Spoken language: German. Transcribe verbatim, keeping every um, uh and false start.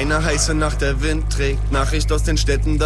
Eine heiße Nacht, der Wind trägt Nachricht aus den Städten.